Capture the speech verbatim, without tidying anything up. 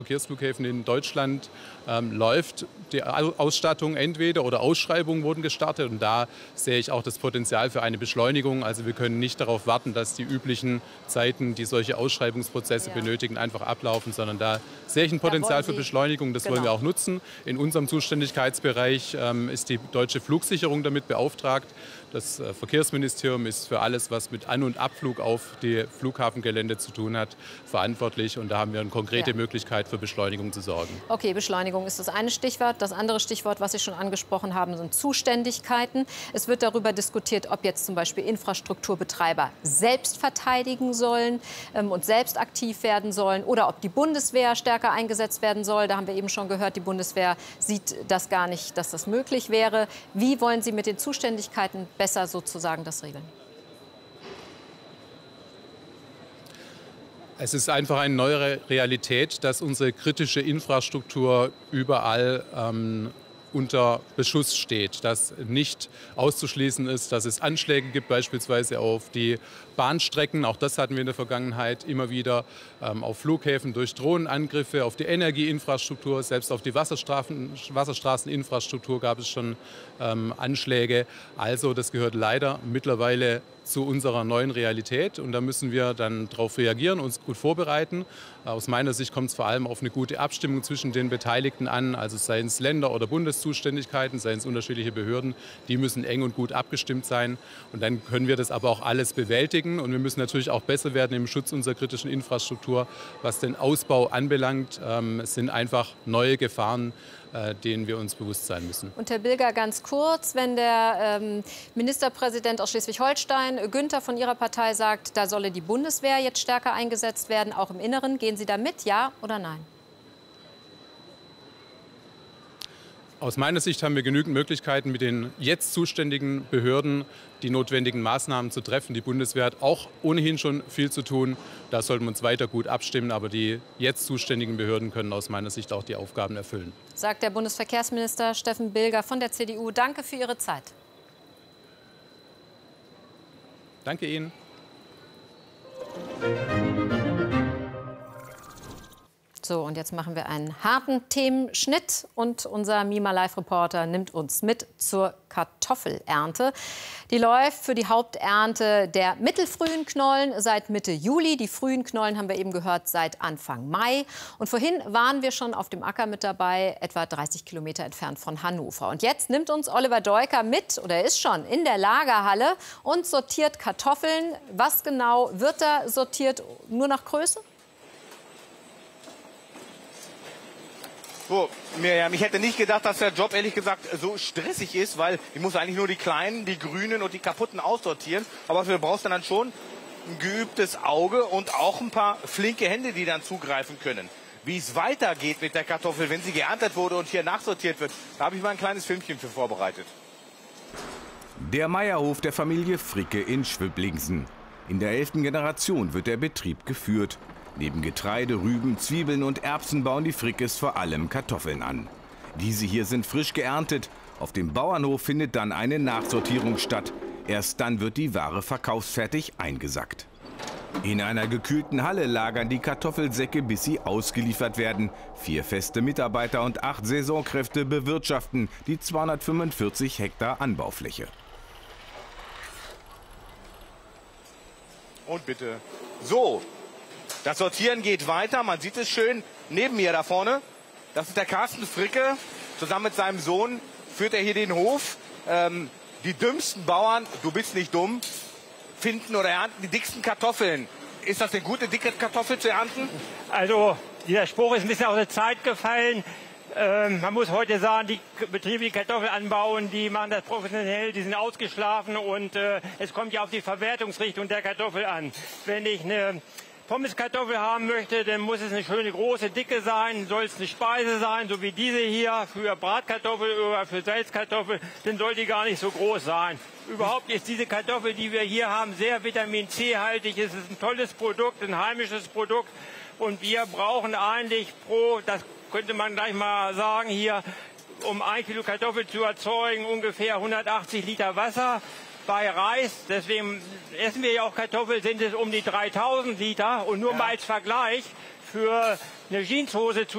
Verkehrsflughäfen in Deutschland ähm, läuft die Ausstattung entweder oder Ausschreibungen wurden gestartet. Und da sehe ich auch das Potenzial für eine Beschleunigung. Also wir können nicht darauf warten, dass die üblichen Zeiten, die solche Ausschreibungsprozesse ja. benötigen, einfach ablaufen, sondern da sehe ich ein Potenzial für Beschleunigung. Das genau. wollen wir auch nutzen. In unserem Zuständigkeitsbereich ähm, ist die Deutsche Flugsicherung damit beauftragt. Das äh, Verkehrsministerium ist für alles, was mit An- und Abflug auf die Flughafengelände zu tun hat, verantwortlich. Und da haben wir eine konkrete ja. Möglichkeit für Beschleunigung zu sorgen. Okay, Beschleunigung ist das eine Stichwort. Das andere Stichwort, was Sie schon angesprochen haben, sind Zuständigkeiten. Es wird darüber diskutiert, ob jetzt zum Beispiel Infrastrukturbetreiber selbst verteidigen sollen ähm, und selbst aktiv werden sollen oder ob die Bundeswehr stärker eingesetzt werden soll. Da haben wir eben schon gehört, die Bundeswehr sieht das gar nicht, dass das möglich wäre. Wie wollen Sie mit den Zuständigkeiten besser sozusagen das regeln? Es ist einfach eine neue Realität, dass unsere kritische Infrastruktur überall ähm, unter Beschuss steht, dass nicht auszuschließen ist, dass es Anschläge gibt, beispielsweise auf die Bahnstrecken, auch das hatten wir in der Vergangenheit immer wieder, ähm, auf Flughäfen durch Drohnenangriffe, auf die Energieinfrastruktur, selbst auf die Wasserstraßen, Wasserstraßeninfrastruktur gab es schon ähm, Anschläge. Also das gehört leider mittlerweile zu unserer neuen Realität und da müssen wir dann darauf reagieren, uns gut vorbereiten. Aus meiner Sicht kommt es vor allem auf eine gute Abstimmung zwischen den Beteiligten an, also seien es Länder- oder Bundeszuständigkeiten, seien es unterschiedliche Behörden, die müssen eng und gut abgestimmt sein und dann können wir das aber auch alles bewältigen und wir müssen natürlich auch besser werden im Schutz unserer kritischen Infrastruktur. Was den Ausbau anbelangt, ähm, es sind einfach neue Gefahren, äh, denen wir uns bewusst sein müssen. Und Herr Bilger, ganz kurz, wenn der ähm, Ministerpräsident aus Schleswig-Holstein, Günther von Ihrer Partei, sagt, da solle die Bundeswehr jetzt stärker eingesetzt werden, auch im Inneren, gehen Sie da mit, ja oder nein? Aus meiner Sicht haben wir genügend Möglichkeiten, mit den jetzt zuständigen Behörden die notwendigen Maßnahmen zu treffen. Die Bundeswehr hat auch ohnehin schon viel zu tun. Da sollten wir uns weiter gut abstimmen. Aber die jetzt zuständigen Behörden können aus meiner Sicht auch die Aufgaben erfüllen. Sagt der Bundesverkehrsminister Steffen Bilger von der C D U. Danke für Ihre Zeit. Danke Ihnen. So, und jetzt machen wir einen harten Themenschnitt und unser Mima Live-Reporter nimmt uns mit zur Kartoffelernte. Die läuft für die Haupternte der mittelfrühen Knollen seit Mitte Juli. Die frühen Knollen haben wir eben gehört seit Anfang Mai. Und vorhin waren wir schon auf dem Acker mit dabei, etwa dreißig Kilometer entfernt von Hannover. Und jetzt nimmt uns Oliver Deuker mit, oder er ist schon in der Lagerhalle und sortiert Kartoffeln. Was genau wird da sortiert? Nur nach Größe? So, Miriam, ich hätte nicht gedacht, dass der Job ehrlich gesagt so stressig ist, weil ich muss eigentlich nur die kleinen, die grünen und die kaputten aussortieren. Aber du brauchst dann schon ein geübtes Auge und auch ein paar flinke Hände, die dann zugreifen können. Wie es weitergeht mit der Kartoffel, wenn sie geerntet wurde und hier nachsortiert wird, da habe ich mal ein kleines Filmchen für vorbereitet. Der Meierhof der Familie Fricke in Schwiblingsen. In der elften Generation wird der Betrieb geführt. Neben Getreide, Rüben, Zwiebeln und Erbsen bauen die Frickes vor allem Kartoffeln an. Diese hier sind frisch geerntet. Auf dem Bauernhof findet dann eine Nachsortierung statt. Erst dann wird die Ware verkaufsfertig eingesackt. In einer gekühlten Halle lagern die Kartoffelsäcke, bis sie ausgeliefert werden. Vier feste Mitarbeiter und acht Saisonkräfte bewirtschaften die zweihundertfünfundvierzig Hektar Anbaufläche. Und bitte. So. Das Sortieren geht weiter, man sieht es schön neben mir da vorne. Das ist der Carsten Fricke, zusammen mit seinem Sohn führt er hier den Hof. Ähm, die dümmsten Bauern, du bist nicht dumm, finden oder ernten die dicksten Kartoffeln. Ist das eine gute, dicke Kartoffel zu ernten? Also dieser Spruch ist ein bisschen aus der Zeit gefallen. Ähm, man muss heute sagen, die Betriebe, die Kartoffeln anbauen, die machen das professionell, die sind ausgeschlafen und äh, es kommt ja auf die Verwertungsrichtung der Kartoffel an. Wenn ich eine Pommeskartoffel haben möchte, dann muss es eine schöne große Dicke sein, soll es eine Speise sein, so wie diese hier für Bratkartoffel oder für Salzkartoffel, dann soll die gar nicht so groß sein. Überhaupt ist diese Kartoffel, die wir hier haben, sehr Vitamin C haltig. Es ist ein tolles Produkt, ein heimisches Produkt und wir brauchen eigentlich pro, das könnte man gleich mal sagen hier, um ein Kilo Kartoffel zu erzeugen, ungefähr hundertachtzig Liter Wasser. Bei Reis, deswegen essen wir ja auch Kartoffeln, sind es um die dreitausend Liter. Und nur ja. mal als Vergleich, für eine Jeanshose zu